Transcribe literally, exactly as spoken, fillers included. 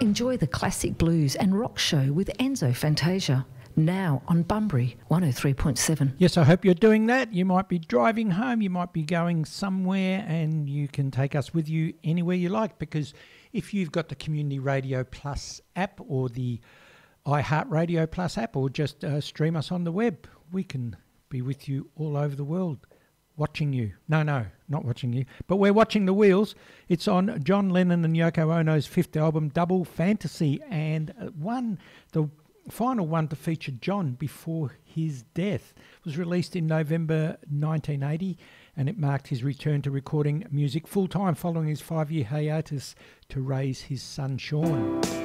Enjoy the classic blues and rock show with Enzo Fantasia. Now on Bunbury one oh three point seven. Yes, I hope you're doing that. You might be driving home, you might be going somewhere, and you can take us with you anywhere you like, because if you've got the Community Radio Plus app or the iHeartRadio Plus app, or just uh, stream us on the web, we can be with you all over the world, watching you. No, no, not watching you, but we're watching the wheels. It's on John Lennon and Yoko Ono's fifth album, Double Fantasy, and one, the final one to feature John before his death, was released in November nineteen eighty, and it marked his return to recording music full-time following his five-year hiatus to raise his son Sean.